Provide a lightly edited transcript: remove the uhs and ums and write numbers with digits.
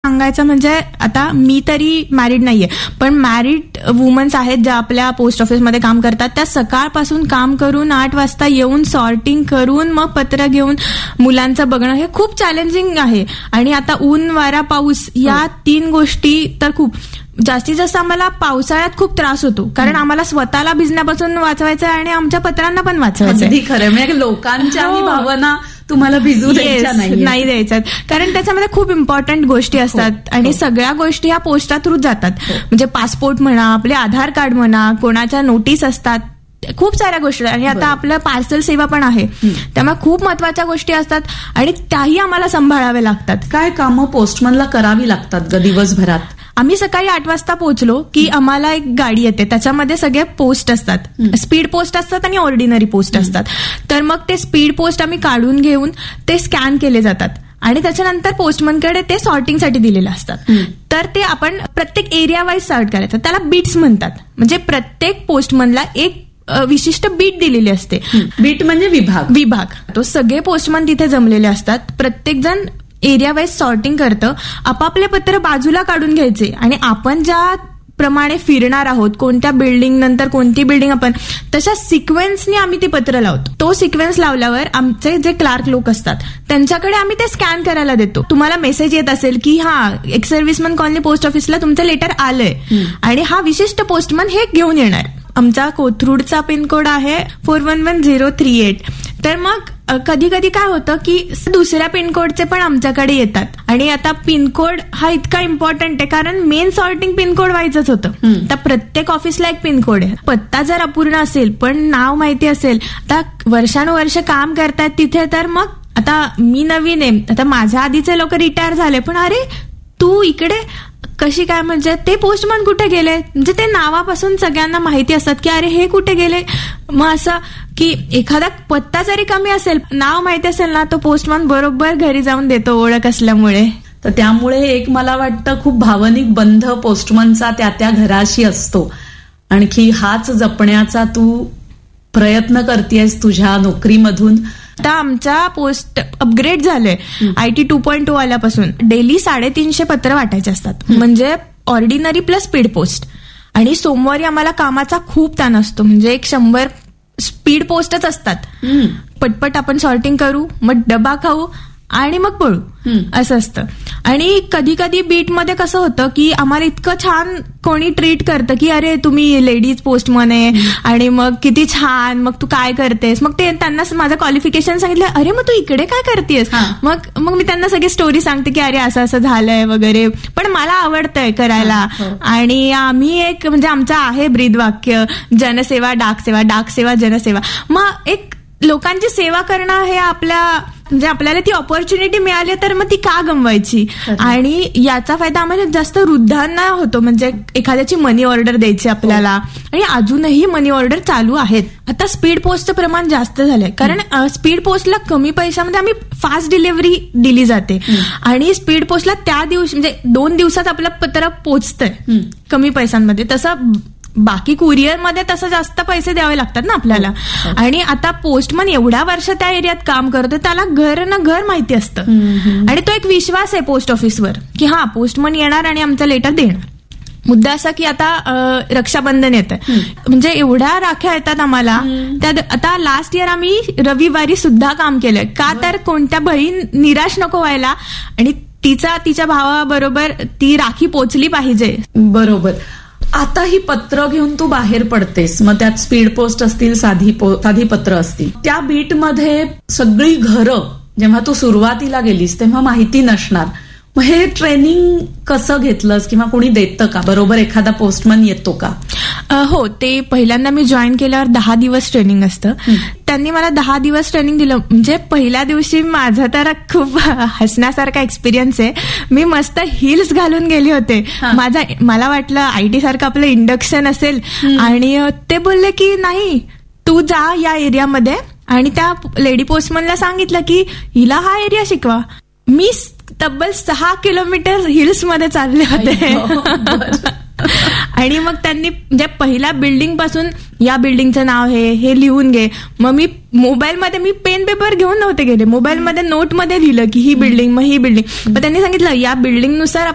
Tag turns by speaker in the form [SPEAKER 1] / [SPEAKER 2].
[SPEAKER 1] सांगायचं म्हणजे आता मी तरी मॅरिड नाहीये, पण मॅरिड वुमन्स आहेत ज्या आपल्या पोस्ट ऑफिसमध्ये काम करतात, त्या सकाळपासून काम करून 8 वाजता येऊन सॉर्टिंग करून मग पत्र घेऊन मुलांचं बघणं हे खूप चॅलेंजिंग आहे. आणि आता ऊन वारा पाऊस या 3 गोष्टी तर खूप जास्तीत जास्त आम्हाला पावसाळ्यात खूप त्रास होतो, कारण आम्हाला स्वतःला भिजण्यापासून वाचवायचं आहे आणि आमच्या पत्रांना पण वाचवायचं आहे.
[SPEAKER 2] खरं म्हणजे लोकांच्या भावना तुम्हाला भिजू द्यायच्या
[SPEAKER 1] नाही द्यायच्यात, कारण त्याच्यामध्ये खूप इम्पॉर्टंट गोष्टी असतात आणि सगळ्या गोष्टी ह्या पोस्टा थ्रू जातात. म्हणजे पासपोर्ट म्हणा, आपले आधार कार्ड म्हणा, कोणाच्या नोटीस असतात, खूप साऱ्या गोष्टी. आणि आता आपलं पार्सल सेवा पण आहे, त्यामुळे खूप महत्वाच्या गोष्टी असतात आणि त्याही आम्हाला सांभाळाव्या लागतात.
[SPEAKER 2] काय कामं पोस्टमनला करावी लागतात ग दिवसभरात?
[SPEAKER 1] आम्ही सकाळी 8 वाजता पोहोचलो की आम्हाला एक गाडी येते, त्याच्यामध्ये सगळे पोस्ट असतात, स्पीड पोस्ट असतात आणि ऑर्डिनरी पोस्ट असतात. तर मग ते स्पीड पोस्ट आम्ही काढून घेऊन ते स्कॅन केले जातात आणि त्याच्यानंतर पोस्टमनकडे ते सॉर्टिंगसाठी दिलेले असतात. तर ते आपण प्रत्येक एरिया वाईज सॉर्ट करायचं, त्याला बीट्स म्हणतात. म्हणजे प्रत्येक पोस्टमनला एक विशिष्ट बीट दिलेली असते.
[SPEAKER 2] बीट म्हणजे
[SPEAKER 1] विभाग. तो सगळे पोस्टमन तिथे जमलेले असतात, प्रत्येक जण एरिया वाईज सॉर्टिंग करतं. आपापले पत्र बाजूला काढून घ्यायचे आणि आपण ज्या प्रमाणे फिरणार आहोत, कोणत्या बिल्डिंग नंतर कोणती बिल्डिंग, आपण तशा सिक्वेन्सनी आम्ही ते पत्र लावतो. तो सिक्वेन्स लावल्यावर आमचे जे क्लार्क लोक असतात त्यांच्याकडे आम्ही ते स्कॅन करायला देतो. तुम्हाला मेसेज येत असेल की हा एक्स सर्व्हिसमन कॉलनी पोस्ट ऑफिसला तुमचं लेटर आलंय आणि हा विशिष्ट पोस्टमन हे घेऊन येणार. आमचा कोथरूडचा पिनकोड आहे 411038. तर मग कधी कधी काय होतं की दुसऱ्या पिनकोडचे पण आमच्याकडे येतात. आणि आता पिनकोड हा इतका इम्पॉर्टंट आहे, कारण मेन सॉर्टिंग पिनकोड व्हायचंच होतं. आता प्रत्येक ऑफिसला एक पिनकोड आहे. पत्ता जर अपूर्ण असेल पण नाव माहिती असेल, आता वर्षानुवर्ष काम करतात तिथे, तर मग आता मी नवीन आहे, आता माझ्या आधीचे लोक रिटायर झाले, पण अरे तू इकडे कशी काय, म्हणजे ते पोस्टमन कुठे गेले, म्हणजे ते नावापासून सगळ्यांना माहिती असतात की अरे हे कुठे गेले. मग असं की एखादा पत्ता जरी कमी असेल, नाव माहिती असेल ना, तो पोस्टमन बरोबर घरी जाऊन देतो ओळख असल्यामुळे.
[SPEAKER 2] तर त्यामुळे एक मला वाटतं खूप भावनिक बंध पोस्टमनचा त्या घराशी असतो. आणखी हाच जपण्याचा तू प्रयत्न करतेयस तुझ्या नोकरीमधून.
[SPEAKER 1] आता आमचा पोस्ट अपग्रेड झालंय IT 2.0 आल्यापासून. डेली 350 पत्र वाटायचे असतात, म्हणजे ऑर्डिनरी प्लस स्पीड पोस्ट. आणि सोमवारी आम्हाला कामाचा खूप ताण असतो, म्हणजे 100 स्पीड पोस्टच असतात. पटपट आपण सॉर्टिंग करू, मग डबा खाऊ आणि मग पळू, असं असतं. आणि कधी कधी बीटमध्ये कसं होतं की आम्हाला इतकं छान कोणी ट्रीट करतं की अरे तुम्ही लेडीज पोस्टमन आहे आणि मग किती छान, मग तू काय करतेस. मग ते त्यांना माझं क्वालिफिकेशन सांगितलं, अरे मग तू इकडे काय करतेस. मग मी त्यांना सगळी स्टोरी सांगते की अरे असं असं झालंय वगैरे, पण मला आवडतंय करायला. आणि आम्ही एक म्हणजे आमचं आहे ब्रीदवाक्य, जनसेवा डाकसेवा, डाकसेवा जनसेवा. मग एक लोकांची सेवा करणं हे म्हणजे आपल्याला ती ऑपॉर्च्युनिटी मिळाली तर मग ती का गमवायची. आणि याचा फायदा आम्हाला जास्त वृद्धांना होतो, म्हणजे एखाद्याची मनी ऑर्डर द्यायची आपल्याला, आणि अजूनही मनी ऑर्डर चालू आहेत. आता स्पीड पोस्टचं प्रमाण जास्त झालंय, कारण स्पीड पोस्टला कमी पैशामध्ये आम्ही फास्ट डिलिव्हरी दिली जाते आणि स्पीड पोस्टला त्या दिवशी म्हणजे 2 दिवसात आपलं पत्र पोचतंय कमी पैशांमध्ये. तसं बाकी कुरिअरमध्ये तसं जास्त पैसे द्यावे लागतात ना आपल्याला. आणि आता पोस्टमन एवढ्या वर्ष त्या एरियात काम करतो, त्याला घर ना घर माहिती असतं आणि तो एक विश्वास आहे पोस्ट ऑफिसवर की हा पोस्टमन येणार आणि आमचं लेटर देणार. मुद्दा असा की आता रक्षाबंधन येतं, म्हणजे एवढ्या राख्या येतात आम्हाला. त्यात आता लास्ट इयर आम्ही रविवारी सुद्धा काम केलंय, का तर कोणत्या बहीण निराश नको व्हायला आणि तिच्या भावाबरोबर ती राखी पोचली पाहिजे.
[SPEAKER 2] बरोबर. आता ही पत्र घेऊन तू बाहेर पडतेस, मग त्यात स्पीड पोस्ट असतील, साधी पत्र असतील. त्या बीटमध्ये सगळी घरं जेव्हा तू सुरुवातीला गेलीस तेव्हा माहिती नसणार. मग हे ट्रेनिंग कसं घेतलंस किंवा कोणी देतं का? बरोबर एखादा पोस्टमन येतो का?
[SPEAKER 1] हो, ते पहिल्यांदा मी जॉईन केल्यावर 10 दिवस ट्रेनिंग असतं. त्यांनी मला 10 दिवस ट्रेनिंग दिलं. म्हणजे पहिल्या दिवशी माझा तर खूप हसण्यासारखा एक्सपिरियन्स आहे. मी मस्त हिल्स घालून गेले होते. मला वाटलं IT सारखं आपलं इंडक्शन असेल आणि ते बोलले की नाही तू जा या एरियामध्ये, आणि त्या लेडी पोस्टमनला सांगितलं की हिला हा एरिया शिकवा. मी तब्बल 6 किलोमीटर हिल्स मध्ये चालले होते. आणि मग त्यांनी म्हणजे पहिल्या बिल्डिंग पासून या बिल्डिंगचं नाव हे लिहून घे. मग मी मोबाईलमध्ये मी पेन पेपर घेऊन नव्हते गेले, मोबाईलमध्ये नोटमध्ये लिहिलं की ही बिल्डिंग, मग ही बिल्डिंग. मग त्यांनी सांगितलं या बिल्डिंगनुसार